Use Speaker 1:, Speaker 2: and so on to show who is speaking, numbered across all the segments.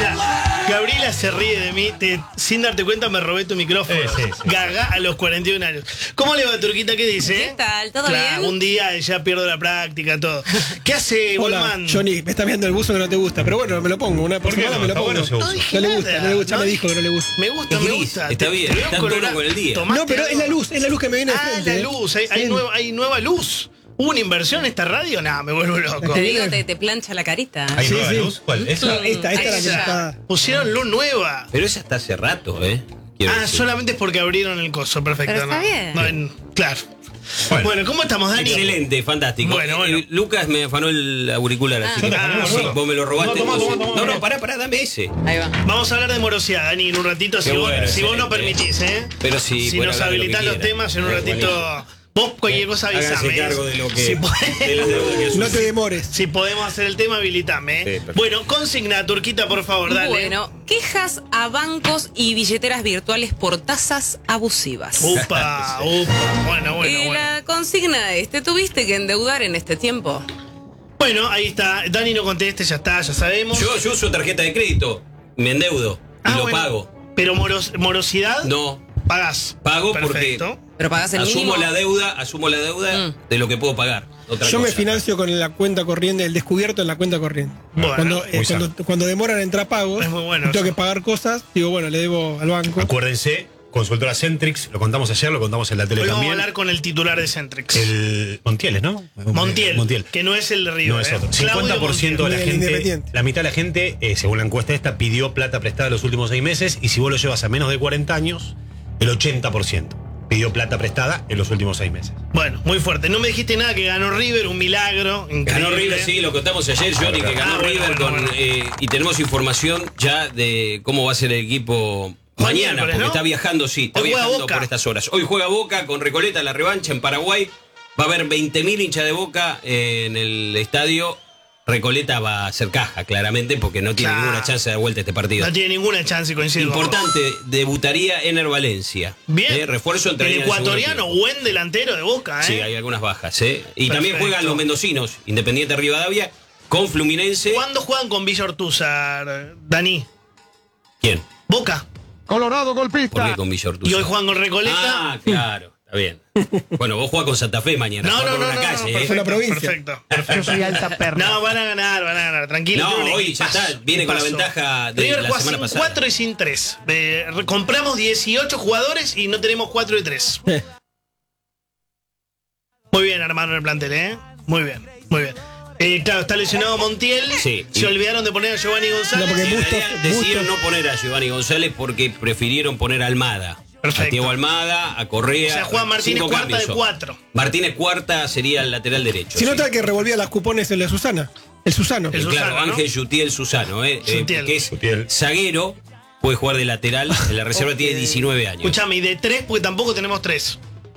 Speaker 1: sea, Gabriela se ríe de mí. Sin darte cuenta me robé tu micrófono.
Speaker 2: Sí.
Speaker 1: Gaga a los 41 años. ¿Cómo le va, Turquita? ¿Qué dice?
Speaker 3: ¿Qué tal? ¿Todo
Speaker 1: Claro,
Speaker 3: bien?
Speaker 1: un día ya pierdo la práctica, todo. ¿Qué hace,
Speaker 4: Hola,
Speaker 1: Goldman?
Speaker 4: Johnny, me estás viendo el buzo que no te gusta, pero bueno, me lo pongo. Una
Speaker 2: ¿Por qué
Speaker 4: semana
Speaker 2: no?
Speaker 4: me lo
Speaker 2: Está
Speaker 4: pongo.
Speaker 2: bueno ese buzo.
Speaker 1: No dije
Speaker 4: No le
Speaker 1: nada.
Speaker 4: gusta, no le gusta, ya me dijo que no le gusta.
Speaker 1: Me gusta,
Speaker 5: Es
Speaker 1: me
Speaker 5: gris,
Speaker 1: gusta.
Speaker 5: está bien,
Speaker 1: Te veo
Speaker 5: está en tono
Speaker 1: colorado.
Speaker 5: con el día.
Speaker 1: ¿Tomaste
Speaker 4: No, pero es
Speaker 1: algo?
Speaker 4: la luz que me viene de
Speaker 1: Ah,
Speaker 4: frente.
Speaker 1: la luz. Hay
Speaker 4: Sí.
Speaker 1: nueva luz. ¿Hubo una inversión en esta radio? Nada, me vuelvo loco.
Speaker 3: Te digo, te plancha la carita.
Speaker 2: ¿Hay
Speaker 4: Sí,
Speaker 2: nueva
Speaker 4: sí.
Speaker 2: luz? ¿Cuál? ¿Esa?
Speaker 4: Esta
Speaker 1: Ahí
Speaker 4: es la que
Speaker 1: está.
Speaker 4: está.
Speaker 1: Pusieron luz nueva.
Speaker 5: Pero esa está hace rato, Quiero decir.
Speaker 1: Solamente es porque abrieron el coso, perfecto.
Speaker 3: Pero está
Speaker 1: ¿no?
Speaker 3: bien.
Speaker 1: Claro.
Speaker 2: Bueno.
Speaker 1: Bueno, ¿cómo estamos, Dani?
Speaker 5: Excelente, fantástico.
Speaker 1: Bueno.
Speaker 5: Lucas me afanó el auricular, así que
Speaker 1: sí.
Speaker 5: vos me lo robaste.
Speaker 2: Toma,
Speaker 5: entonces.
Speaker 2: toma.
Speaker 5: No, pará, dame ese.
Speaker 3: Ahí va.
Speaker 1: Vamos a hablar de morosidad, Dani, en un ratito, si
Speaker 5: Qué
Speaker 1: vos,
Speaker 5: bueno,
Speaker 1: si vos no
Speaker 5: excelente.
Speaker 1: permitís, ¿eh?
Speaker 5: Pero sí,
Speaker 1: si
Speaker 5: pueden
Speaker 1: nos
Speaker 5: hablar de lo que
Speaker 1: habilitás los
Speaker 5: quieran.
Speaker 1: temas, en un
Speaker 5: Buenísimo.
Speaker 1: ratito. Vos cualquier cosa avisame.
Speaker 5: Háganse cargo de lo que.
Speaker 1: Si,
Speaker 5: de las deudas que
Speaker 4: No
Speaker 5: asumen.
Speaker 4: te demores.
Speaker 1: si podemos hacer el tema, habilitame.
Speaker 5: Sí, perfecto.
Speaker 1: Bueno, consigna, Turquita, por favor, dale.
Speaker 3: Bueno, quejas a bancos y billeteras virtuales por tasas abusivas.
Speaker 1: Upa. Bueno.
Speaker 3: La consigna es, ¿te tuviste que endeudar en este tiempo?
Speaker 1: Bueno, ahí está. Dani no conteste, ya está, ya sabemos.
Speaker 5: Yo uso tarjeta de crédito, me endeudo y lo
Speaker 1: bueno.
Speaker 5: pago.
Speaker 1: Pero morosidad,
Speaker 5: No,
Speaker 1: pagás.
Speaker 5: pago
Speaker 1: Perfecto.
Speaker 3: Pero pagás el mínimo.
Speaker 5: asumo la deuda de lo que puedo pagar. Otra
Speaker 4: Yo me
Speaker 5: cosa.
Speaker 4: financio con la cuenta corriente, el descubierto en la cuenta corriente.
Speaker 1: Bueno,
Speaker 4: Cuando demoran en entrar pagos,
Speaker 1: Es muy bueno
Speaker 4: tengo
Speaker 1: eso.
Speaker 4: que pagar cosas, digo, bueno, le debo al banco.
Speaker 2: Acuérdense, consultora Centrix, lo contamos ayer, lo contamos en la tele
Speaker 1: Hoy vamos a
Speaker 2: también.
Speaker 1: hablar con el titular de Centrix.
Speaker 2: El Montieles, ¿no?
Speaker 1: Montiel, que no es el de Río.
Speaker 2: No es otro.
Speaker 1: Claudio
Speaker 2: 50% de la
Speaker 4: Montiel.
Speaker 2: gente,
Speaker 4: Independiente.
Speaker 2: la mitad de la gente, según la encuesta esta, pidió plata prestada los últimos 6 meses y si vos lo llevas a menos de 40 años, el 80% pidió plata prestada en los últimos 6 meses.
Speaker 1: Bueno, muy fuerte. No me dijiste nada que ganó River, un milagro.
Speaker 5: Ganó
Speaker 1: increíble.
Speaker 5: River, sí, lo contamos ayer, Johnny, que ganó River
Speaker 1: bueno.
Speaker 5: y tenemos información ya de cómo va a ser el equipo mañana,
Speaker 1: Miércoles,
Speaker 5: porque
Speaker 1: ¿no?
Speaker 5: está viajando, está
Speaker 1: Hoy juega
Speaker 5: viajando
Speaker 1: Boca.
Speaker 5: por estas horas. Hoy juega Boca con Recoleta, la revancha en Paraguay. Va a haber 20.000 hinchas de Boca en el estadio. Recoleta va a hacer caja, claramente, porque no tiene
Speaker 1: Claro.
Speaker 5: ninguna chance de dar vuelta este partido.
Speaker 1: No tiene ninguna chance, coincido. con vos.
Speaker 5: Importante, debutaría Ener Valencia.
Speaker 1: Bien.
Speaker 5: Refuerzo entraría
Speaker 1: El
Speaker 5: en segundo
Speaker 1: ecuatoriano,
Speaker 5: tiempo.
Speaker 1: buen delantero de Boca, ¿eh?
Speaker 5: Sí, hay algunas bajas, Y
Speaker 1: Perfecto.
Speaker 5: también juegan los mendocinos, Independiente Rivadavia, con Fluminense.
Speaker 1: ¿Cuándo juegan con Villa Ortúzar, Dani?
Speaker 5: ¿Quién?
Speaker 1: Boca.
Speaker 6: Colorado
Speaker 5: ¿Por
Speaker 6: golpista.
Speaker 5: qué con Villa Ortúzar?
Speaker 1: Y hoy juegan con Recoleta.
Speaker 5: Ah, claro, está bien. Bueno, vos jugás con Santa Fe mañana.
Speaker 1: No,
Speaker 5: jugás
Speaker 1: no,
Speaker 5: por
Speaker 1: no,
Speaker 5: una
Speaker 1: no,
Speaker 5: calle,
Speaker 4: perfecto. Fue la provincia.
Speaker 1: Perfecto.
Speaker 6: Yo soy alta perna.
Speaker 1: No, van a ganar, tranquilo.
Speaker 5: No,
Speaker 1: tiene un
Speaker 5: hoy ya
Speaker 1: equipazo,
Speaker 5: está, viene con la
Speaker 1: equipazo.
Speaker 5: ventaja de
Speaker 1: River
Speaker 5: la
Speaker 1: juega
Speaker 5: semana
Speaker 1: sin
Speaker 5: pasada.
Speaker 1: 4 y sin 3. Compramos 18 jugadores y no tenemos 4 y 3. Muy bien, armaron el plantel, ¿eh? Muy bien. Claro, está lesionado Montiel.
Speaker 5: Sí.
Speaker 1: Se olvidaron de poner a Giovanni González.
Speaker 4: No, porque
Speaker 5: En
Speaker 4: Bustos-
Speaker 5: realidad decidieron
Speaker 4: Bustos-
Speaker 5: no poner a Giovanni González porque prefirieron poner a Almada.
Speaker 1: Perfecto.
Speaker 5: A Thiago Almada, a Correa.
Speaker 1: O sea, juega Martínez
Speaker 5: 5
Speaker 1: cuarta
Speaker 5: cambios
Speaker 1: de
Speaker 5: son.
Speaker 1: 4.
Speaker 5: Martínez cuarta sería el lateral derecho.
Speaker 4: Si no
Speaker 5: sí.
Speaker 4: está el que revolvía las cupones el de Susana. El Susano.
Speaker 1: El
Speaker 5: Claro,
Speaker 1: Susano, ¿no?
Speaker 5: Ángel Yutiel Susano,
Speaker 1: Yutiel.
Speaker 5: que es
Speaker 2: Yutiel.
Speaker 5: zaguero, puede jugar de lateral, en la reserva tiene 19 años.
Speaker 1: Escuchame, y de 3, porque tampoco tenemos 3.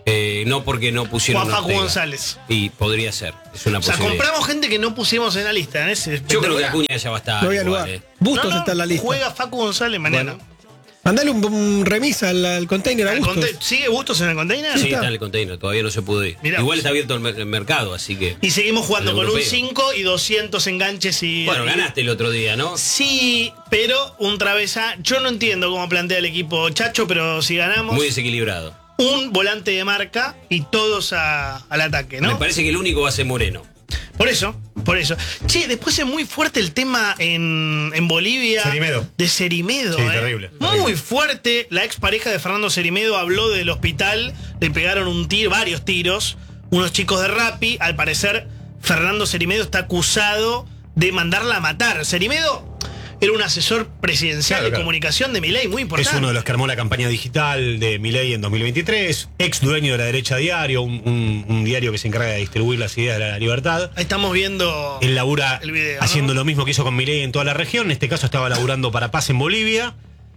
Speaker 5: No porque no pusieron
Speaker 1: Juan Facu
Speaker 5: Ortega.
Speaker 1: González.
Speaker 5: Y podría ser, es una
Speaker 1: O sea,
Speaker 5: posibilidad.
Speaker 1: compramos gente que no pusimos en la lista. ¿eh? Es
Speaker 5: Yo creo que
Speaker 1: espectacular.
Speaker 5: Acuña ya va a estar.
Speaker 4: No había
Speaker 5: igual,
Speaker 4: lugar. Bustos está en la lista.
Speaker 1: Juega Facu González mañana.
Speaker 5: Bueno.
Speaker 4: Mandale un remis al container a
Speaker 1: ¿Al
Speaker 4: Bustos.
Speaker 1: ¿Sigue Bustos en el container?
Speaker 5: Sí,
Speaker 4: está.
Speaker 5: está en el container, todavía no se pudo ir.
Speaker 1: Mirá
Speaker 5: Igual
Speaker 1: vos.
Speaker 5: está abierto el mercado, así que.
Speaker 1: Y seguimos jugando
Speaker 5: El
Speaker 1: con un
Speaker 5: europeo.
Speaker 1: 5 y 200 enganches y.
Speaker 5: Bueno, ganaste el otro día, ¿no?
Speaker 1: Sí, pero un travesa. Yo no entiendo cómo plantea el equipo Chacho, pero si ganamos,
Speaker 5: Muy desequilibrado.
Speaker 1: un volante de marca y todos al ataque, ¿no?
Speaker 5: Me parece que el único va a ser Moreno.
Speaker 1: Por eso. Che, después es muy fuerte el tema en Bolivia.
Speaker 2: Cerimedo.
Speaker 1: De Cerimedo.
Speaker 2: Sí, terrible.
Speaker 1: Muy fuerte. La expareja de Fernando Cerimedo habló del hospital. Le pegaron varios tiros. Unos chicos de Rappi. Al parecer, Fernando Cerimedo está acusado de mandarla a matar. Cerimedo era un asesor presidencial de
Speaker 2: Claro.
Speaker 1: comunicación de Milei, muy importante.
Speaker 2: Es uno de los que armó la campaña digital de Milei en 2023, ex dueño de La Derecha Diario, un diario que se encarga de distribuir las ideas de la libertad.
Speaker 1: Ahí estamos viendo
Speaker 2: Él labura
Speaker 1: el video,
Speaker 2: haciendo
Speaker 1: ¿no?
Speaker 2: lo mismo que hizo con Milei en toda la región. En este caso estaba laburando para Paz en Bolivia.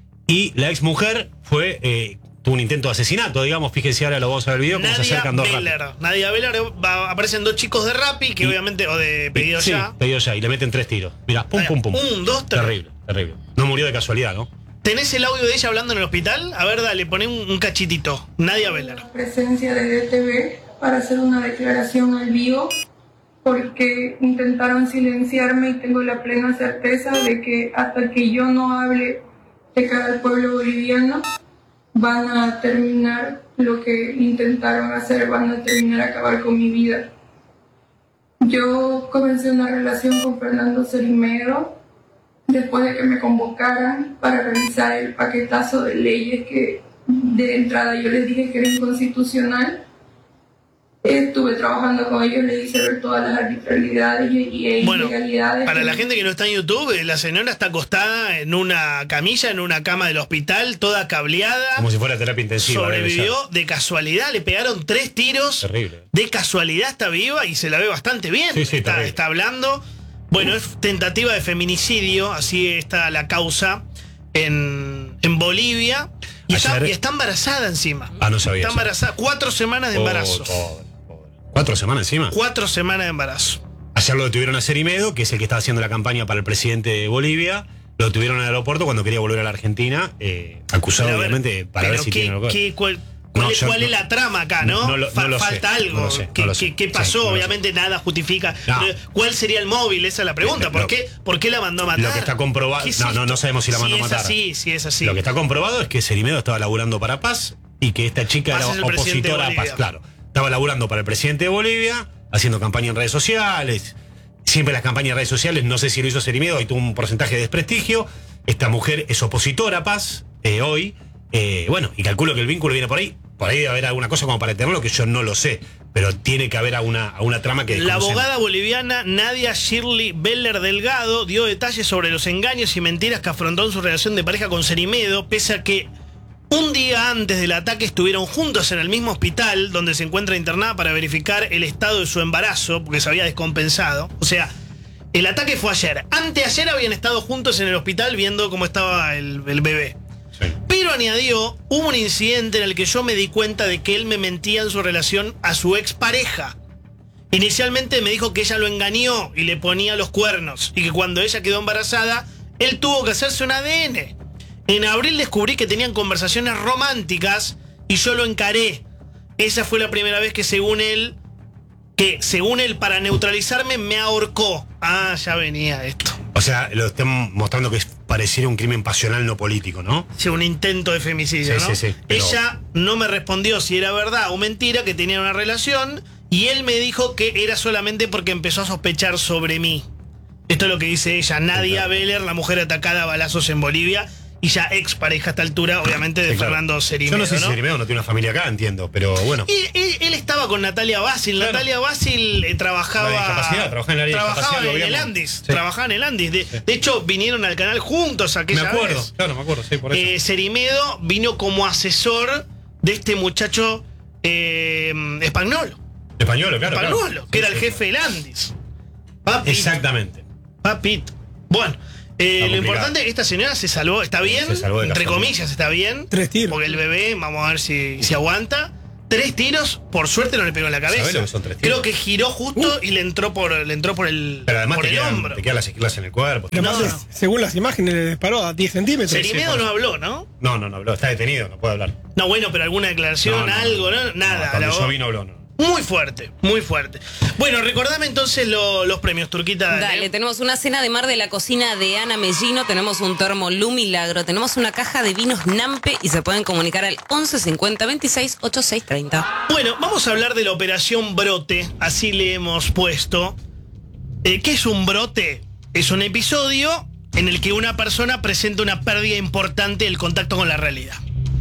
Speaker 2: Y la ex mujer tuvo un intento de asesinato, digamos. Fíjense, ahora lo vamos a ver el video, cómo se
Speaker 1: Nadia
Speaker 2: acercan dos
Speaker 1: Beller.
Speaker 2: Rappi.
Speaker 1: Nadia Beller, aparecen dos chicos de Rappi, que
Speaker 2: Y-
Speaker 1: obviamente, o de pedido
Speaker 2: Sí,
Speaker 1: ya.
Speaker 2: pedido ya. Y le meten 3 tiros. Mirá, pum,
Speaker 1: Ahí,
Speaker 2: pum, pum.
Speaker 1: 1, 2, 3.
Speaker 2: Terrible. No murió de casualidad, ¿no?
Speaker 1: ¿Tenés el audio de ella hablando en el hospital? A ver, dale, poné un cachitito. Nadia Beller.
Speaker 7: Presencia de DTV para hacer una declaración al vivo.
Speaker 6: porque intentaron silenciarme y tengo la plena certeza de que hasta que yo no hable de cara al pueblo boliviano, van a terminar lo que intentaron hacer, van a terminar a acabar con mi vida. Yo comencé una relación con Fernando Cerimedo después de que me convocaran para revisar el paquetazo de leyes que de entrada yo les dije que era inconstitucional. Estuve trabajando con ellos, le hice ver todas las arbitrariedades y ilegalidades.
Speaker 1: Para la gente que no está en YouTube, la señora está acostada en una camilla, en una cama del hospital, toda cableada.
Speaker 2: Como si fuera terapia intensiva.
Speaker 1: Sobrevivió de casualidad, le pegaron 3 tiros.
Speaker 2: Terrible.
Speaker 1: De casualidad está viva y se la ve bastante bien.
Speaker 2: Sí,
Speaker 1: Está hablando. Bueno, es tentativa de feminicidio, así está la causa en Bolivia. Y está embarazada encima.
Speaker 2: Ah, no sabía.
Speaker 1: Está embarazada, 4 semanas de embarazo.
Speaker 2: Pobre. 4 semanas encima.
Speaker 1: 4 semanas de embarazo.
Speaker 2: Ayer lo detuvieron a Cerimedo, que es el que estaba haciendo la campaña para el presidente de Bolivia. Lo detuvieron en el aeropuerto cuando quería volver a la Argentina, acusado obviamente para ver si tiene algo.
Speaker 1: ¿Cuál es la trama acá, no? Falta algo. ¿Qué pasó? Obviamente nada justifica.
Speaker 2: No.
Speaker 1: ¿Cuál sería el móvil? Esa es la pregunta. ¿Por qué la mandó a matar?
Speaker 2: Lo que está comprobado. No sabemos si la mandó a matar.
Speaker 1: Sí, es así.
Speaker 2: Lo que está comprobado es que Cerimedo estaba laburando para Paz y que esta chica
Speaker 1: Paz
Speaker 2: era opositora a Paz. Claro. Estaba laburando para el presidente de Bolivia, haciendo campaña en redes sociales. Siempre las campañas en redes sociales, no sé si lo hizo Cerimedo, y tuvo un porcentaje de desprestigio. Esta mujer es opositora a Paz hoy. Bueno, y calculo que el vínculo viene por ahí. Por ahí debe haber alguna cosa como para tenerlo, que yo no lo sé. Pero tiene que haber alguna trama que
Speaker 1: la abogada boliviana Nadia Shirley Beller Delgado dio detalles sobre los engaños y mentiras que afrontó en su relación de pareja con Cerimedo, pese a que un día antes del ataque estuvieron juntos en el mismo hospital donde se encuentra internada para verificar el estado de su embarazo, porque se había descompensado. O sea, el ataque fue ayer. Anteayer habían estado juntos en el hospital viendo cómo estaba el bebé.
Speaker 2: Sí.
Speaker 1: Pero añadió, hubo un incidente en el que yo me di cuenta de que él me mentía en su relación a su expareja. Inicialmente me dijo que ella lo engañó y le ponía los cuernos, y que cuando ella quedó embarazada, él tuvo que hacerse un ADN. En abril descubrí que tenían conversaciones románticas y yo lo encaré. Esa fue la primera vez que según él, para neutralizarme me ahorcó. Ah, ya venía esto.
Speaker 2: O sea, lo están mostrando que pareciera un crimen pasional no político, ¿no?
Speaker 1: Sí, un intento de femicidio,
Speaker 2: sí,
Speaker 1: ¿no?
Speaker 2: Sí, pero
Speaker 1: ella no me respondió si era verdad o mentira que tenían una relación, y él me dijo que era solamente porque empezó a sospechar sobre mí. Esto es lo que dice ella, Nadia Beller, la mujer atacada a balazos en Bolivia, y ya ex pareja a esta altura, obviamente, de Fernando Cerimedo.
Speaker 2: Yo no sé si Cerimedo no tiene una familia acá, entiendo, pero bueno.
Speaker 1: Y él estaba con Natalia Basil. Claro. Natalia Basil trabajaba
Speaker 2: en el
Speaker 1: trabajaba en el Andis. Sí. Trabajaba en el Andis. De hecho, vinieron al canal juntos aquella vez.
Speaker 2: Me acuerdo, claro, me acuerdo, sí, por eso.
Speaker 1: Cerimedo vino como asesor de este muchacho Espagnolo.
Speaker 2: Espagnolo, claro.
Speaker 1: Espagnolo, que era el jefe del Andis. Papito.
Speaker 2: Exactamente.
Speaker 1: Papito. Bueno. Lo importante es que esta señora se salvó, está bien, entre comillas está bien.
Speaker 4: 3 tiros.
Speaker 1: Porque el bebé, vamos a ver si aguanta. 3 tiros, por suerte no le pegó en la cabeza.
Speaker 2: ¿Sabés lo que son 3 tiros?
Speaker 1: Creo que giró justo y le entró por el,
Speaker 2: pero además
Speaker 1: por el hombro.
Speaker 2: Te quedan las esquilas en el cuerpo.
Speaker 4: Pero además, según las imágenes, le disparó a 10 centímetros.
Speaker 1: Cerimedo no habló, ¿no?
Speaker 2: No habló, está detenido, no puede hablar.
Speaker 1: No, bueno, pero alguna declaración, algo, ¿no? Nada.
Speaker 2: Cuando yo vi no habló, no.
Speaker 1: Muy fuerte, muy fuerte. Bueno, recordame entonces los premios, Turquita.
Speaker 3: Dale, tenemos una cena de mar de la cocina de Ana Mellino, tenemos un termo Lu Milagro, tenemos una caja de vinos Nampe y se pueden comunicar al 11 50 26 86 30.
Speaker 1: Bueno, vamos a hablar de la operación Brote, así le hemos puesto. ¿Qué es un brote? Es un episodio en el que una persona presenta una pérdida importante del contacto con la realidad.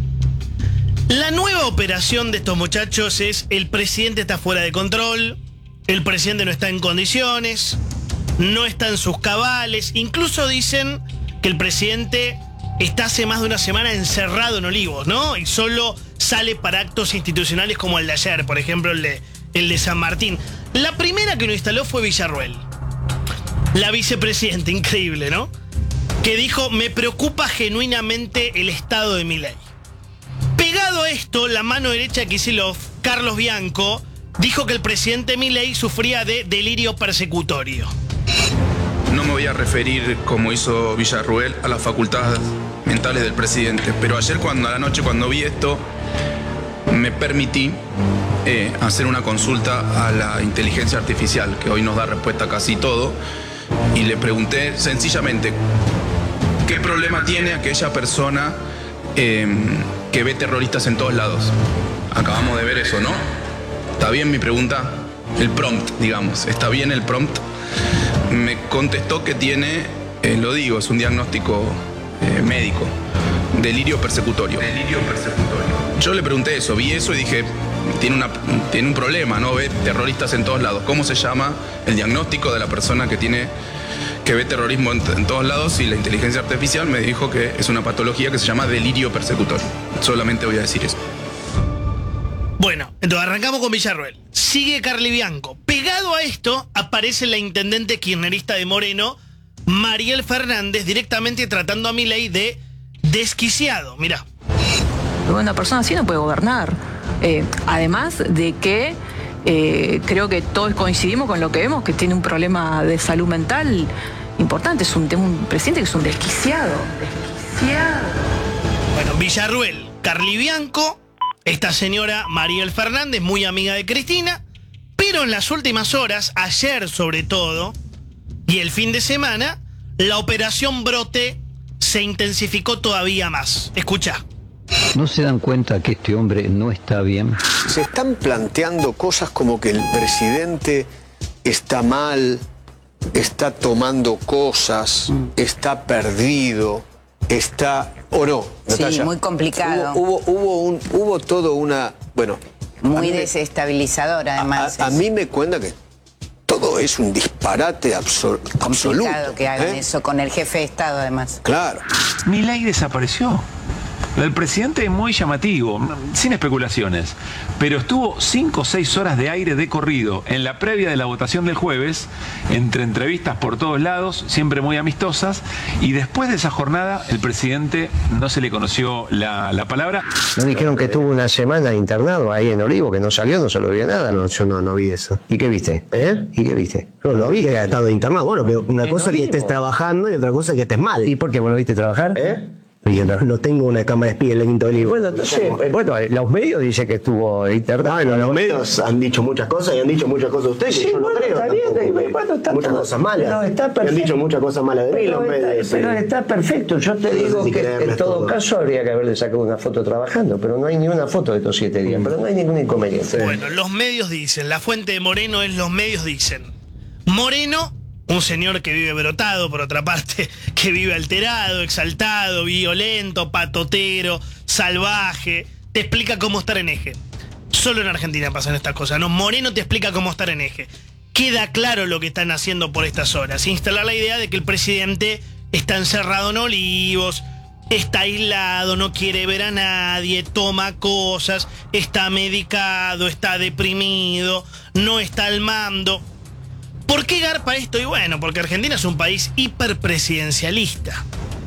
Speaker 1: La nueva operación de estos muchachos es: el presidente está fuera de control, el presidente no está en condiciones, no está en sus cabales, incluso dicen que el presidente está hace más de una semana encerrado en Olivos, ¿no? Y solo sale para actos institucionales como el de ayer, por ejemplo el de San Martín. La primera que lo instaló fue Villarruel, la vicepresidenta, increíble, ¿no? Que dijo: me preocupa genuinamente el estado de Milei. Pegado a esto, la mano derecha de Kicillof, Carlos Bianco, dijo que el presidente Milei sufría de delirio persecutorio.
Speaker 7: No me voy a referir, como hizo Villarruel, a las facultades mentales del presidente, pero ayer a la noche cuando vi esto, me permití hacer una consulta a la inteligencia artificial, que hoy nos da respuesta a casi todo, y le pregunté sencillamente, ¿qué problema tiene aquella persona que ve terroristas en todos lados? Acabamos de ver eso, ¿no? ¿Está bien mi pregunta? El prompt, digamos. ¿Está bien el prompt? Me contestó que tiene, lo digo, es un diagnóstico médico. Delirio persecutorio. Delirio persecutorio. Yo le pregunté eso, vi eso y dije, tiene un problema, ¿no? Ve terroristas en todos lados. ¿Cómo se llama el diagnóstico de la persona que ve terrorismo en todos lados? Y la inteligencia artificial me dijo que es una patología que se llama delirio persecutorio. Solamente voy a decir eso.
Speaker 1: Bueno, entonces arrancamos con Villarruel. Sigue Carly Bianco. Pegado a esto aparece la intendente kirchnerista de Moreno, Mariel Fernández, directamente tratando a Milei de desquiciado. Mirá.
Speaker 8: Una persona así no puede gobernar. Además de que creo que todos coincidimos con lo que vemos, que tiene un problema de salud mental importante. Es un presidente que es un desquiciado.
Speaker 1: Bueno, Villarruel, Carly Bianco, esta señora Mariel Fernández, muy amiga de Cristina, pero en las últimas horas, ayer sobre todo, y el fin de semana, la operación Brote se intensificó todavía más. Escucha.
Speaker 9: ¿No se dan cuenta que este hombre no está bien?
Speaker 10: Se están planteando cosas como que el presidente está mal, está tomando cosas, está perdido, está... ¿O no, Natalia?
Speaker 11: Sí, muy complicado.
Speaker 10: Hubo todo una... Bueno...
Speaker 11: Muy desestabilizador, además.
Speaker 10: A mí me cuenta que todo es un disparate absoluto.
Speaker 11: Complicado que hagan eso con el jefe de Estado, además.
Speaker 10: Claro.
Speaker 12: Milei desapareció. El presidente es muy llamativo, sin especulaciones, pero estuvo 5 o 6 horas de aire de corrido en la previa de la votación del jueves, entre entrevistas por todos lados, siempre muy amistosas, y después de esa jornada el presidente no se le conoció la palabra.
Speaker 13: Nos dijeron que estuvo una semana internado ahí en Olivo, que no salió, no se lo vio nada. No, yo no vi eso. ¿Y qué viste? ¿Y qué viste? Yo lo vi que había estado internado. Bueno, pero una cosa es que estés trabajando y otra cosa es que estés mal. ¿Y por qué vos lo viste trabajar? Yo no tengo una cama de espía en el Quinto Olivo. Bueno, entonces, los medios dicen que estuvo internado. Bueno, los medios han dicho muchas cosas y han dicho muchas cosas de ustedes. Sí, yo no creo. Está bien, muchas cosas malas. Pero está perfecto. Han dicho muchas cosas malas de mí los medios. Pero está perfecto. Yo te digo que en todo caso habría que haberle sacado una foto trabajando, pero no hay ni una foto de estos 7 días. Pero no hay ningún inconveniente.
Speaker 1: Bueno, los medios dicen, la fuente de Moreno es los medios dicen. Moreno, un señor que vive brotado, por otra parte, que vive alterado, exaltado, violento, patotero, salvaje, te explica cómo estar en eje. Solo en Argentina pasan estas cosas, ¿no? Moreno te explica cómo estar en eje. Queda claro lo que están haciendo por estas horas. Instalar la idea de que el presidente está encerrado en Olivos, está aislado, no quiere ver a nadie, toma cosas, está medicado, está deprimido, no está al mando. ¿Por qué garpa esto? Y bueno, porque Argentina es un país hiperpresidencialista,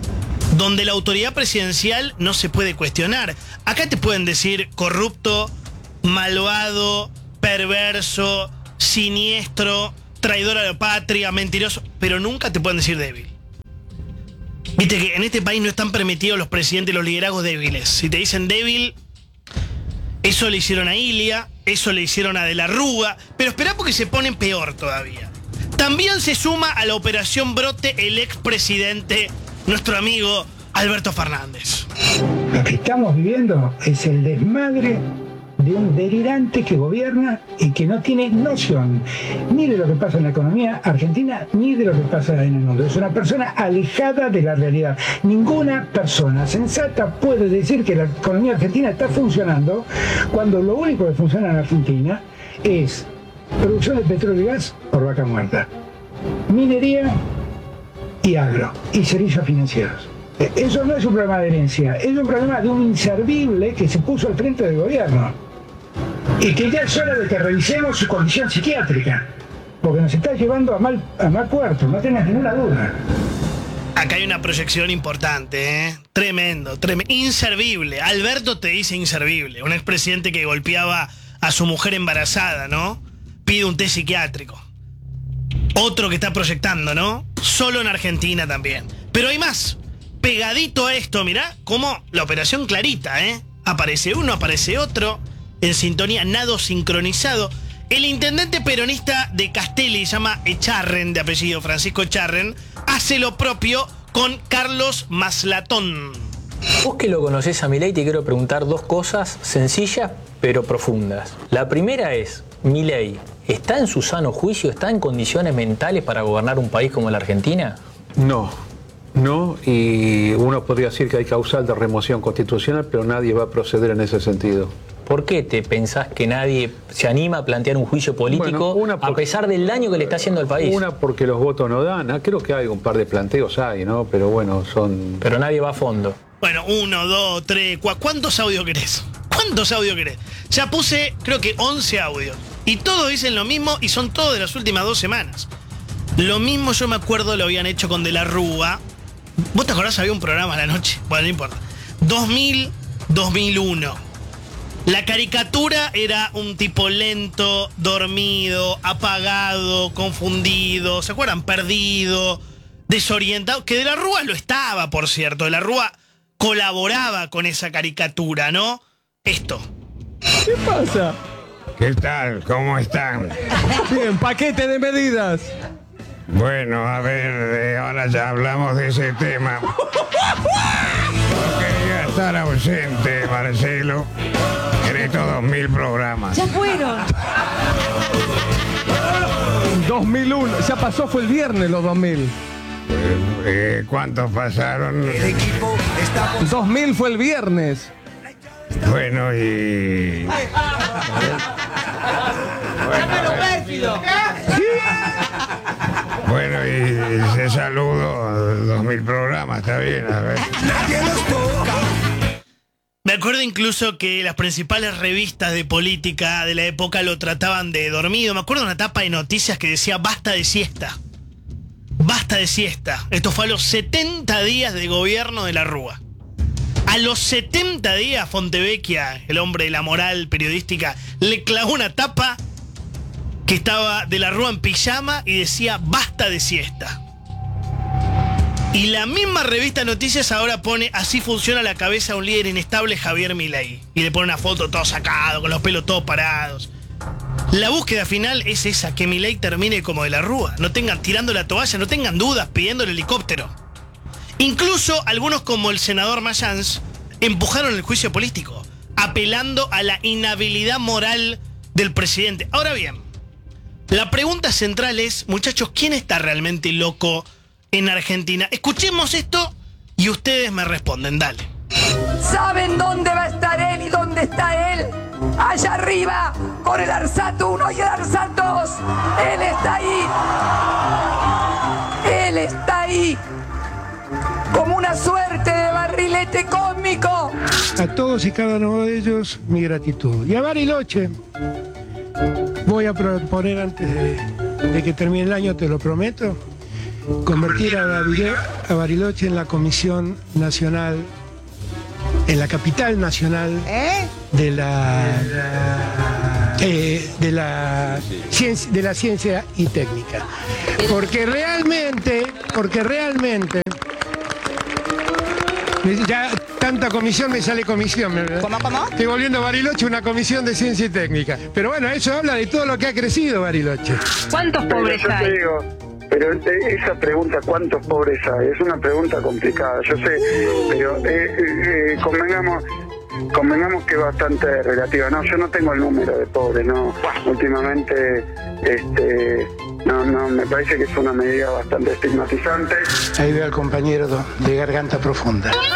Speaker 1: donde la autoridad presidencial no se puede cuestionar. Acá te pueden decir corrupto, malvado, perverso, siniestro, traidor a la patria, mentiroso, pero nunca te pueden decir débil. Viste que en este país no están permitidos los presidentes y los liderazgos débiles. Si te dicen débil, eso le hicieron a Ilia, eso le hicieron a De la Rúa, pero esperá porque se ponen peor todavía. También se suma a la operación Brote el expresidente, nuestro amigo Alberto Fernández.
Speaker 14: Lo que estamos viviendo es el desmadre de un delirante que gobierna y que no tiene noción ni de lo que pasa en la economía argentina ni de lo que pasa en el mundo. Es una persona alejada de la realidad. Ninguna persona sensata puede decir que la economía argentina está funcionando cuando lo único que funciona en Argentina es producción de petróleo y gas por vaca muerta, minería y agro y servicios financieros. Eso no es un problema de herencia, es un problema de un inservible que se puso al frente del gobierno y que ya es hora de que revisemos su condición psiquiátrica, porque nos está llevando a mal puerto, no tengas ninguna duda.
Speaker 1: Acá hay una proyección importante, ¿eh? Tremendo, inservible. Alberto te dice inservible, un expresidente que golpeaba a su mujer embarazada, ¿no? Pide un test psiquiátrico. Otro que está proyectando, ¿no? Solo en Argentina también. Pero hay más. Pegadito a esto, mirá, como la operación Clarita, ¿eh? Aparece uno, aparece otro. en sintonía, nado sincronizado. El intendente peronista de Castelli, se llama Echarren, de apellido Francisco Echarren, hace lo propio con Carlos Maslatón.
Speaker 15: Vos que lo conocés a Milei, te quiero preguntar dos cosas sencillas pero profundas. La primera es, Milei, ¿está en su sano juicio, está en condiciones mentales para gobernar un país como la Argentina?
Speaker 16: No, y uno podría decir que hay causal de remoción constitucional, pero nadie va a proceder en ese sentido.
Speaker 15: ¿Por qué te pensás que nadie se anima a plantear un juicio político a pesar del daño que le está haciendo al país?
Speaker 16: Una, porque los votos no dan. Creo que hay un par de planteos, ¿no? Pero bueno, son...
Speaker 15: Pero nadie va a fondo.
Speaker 1: Bueno, 1, 2, 3, 4. ¿Cuántos audios querés? Ya puse, creo que 11 audios. Y todos dicen lo mismo y son todos de las últimas 2 semanas. Lo mismo yo me acuerdo lo habían hecho con De la Rúa. ¿Vos te acordás? Había un programa a la noche. Bueno, no importa. 2000, 2001. La caricatura era un tipo lento, dormido, apagado, confundido, ¿se acuerdan? Perdido, desorientado, que De la Rúa lo estaba, por cierto. De la Rúa colaboraba con esa caricatura, ¿no? Esto.
Speaker 4: ¿Qué pasa?
Speaker 17: ¿Qué tal? ¿Cómo están?
Speaker 4: Bien, paquete de medidas.
Speaker 17: Bueno, a ver, ahora ya hablamos de ese tema. No quería estar ausente, Marcelo, en estos 2000 programas.
Speaker 18: Ya fueron.
Speaker 4: 2001, ya pasó, fue el viernes los 2000.
Speaker 17: ¿Cuántos pasaron?
Speaker 4: 2000 fue el viernes.
Speaker 17: Bueno, y... Bueno, y ese saludo, 2000 programas, está bien, a ver.
Speaker 1: Me acuerdo incluso que las principales revistas de política de la época lo trataban de dormido. Me acuerdo de una tapa de noticias que decía basta de siesta. Basta de siesta. Esto fue a los 70 días de gobierno de la Rúa. A los 70 días, Fontevecchia, el hombre de la moral periodística, le clavó una tapa que estaba De la Rúa en pijama y decía basta de siesta. Y la misma revista Noticias ahora pone así funciona la cabeza de un líder inestable, Javier Milei. Y le pone una foto todo sacado, con los pelos todos parados. La búsqueda final es esa, que Milei termine como De la Rúa. No tengan tirando la toalla, no tengan dudas pidiendo el helicóptero. Incluso algunos como el senador Mayans empujaron el juicio político, apelando a la inhabilidad moral del presidente. Ahora bien, la pregunta central es, muchachos, ¿quién está realmente loco en Argentina? Escuchemos esto y ustedes me responden, dale.
Speaker 18: ¿Saben dónde va a estar él y dónde está él? Allá arriba, con el ARSAT 1 y el ARSAT 2. Él está ahí. Él está ahí. Como una suerte de barrilete cósmico.
Speaker 14: A todos y cada uno de ellos, mi gratitud. Y a Bariloche, voy a proponer antes de que termine el año, te lo prometo, convertir a Bariloche en la Comisión Nacional, en la capital nacional de la ciencia y técnica. Porque realmente, ya tanta comisión me sale comisión. ¿Cómo? Estoy volviendo a Bariloche una comisión de ciencia y técnica. Pero bueno, eso habla de todo lo que ha crecido Bariloche.
Speaker 18: ¿Cuántos pobres hay?
Speaker 19: Pero esa pregunta, ¿cuántos pobres hay? Es una pregunta complicada, yo sé, pero convengamos que es bastante relativa. No, yo no tengo el número de pobres, no. Últimamente, no, me parece que es una medida bastante estigmatizante.
Speaker 14: Ahí veo al compañero de garganta profunda.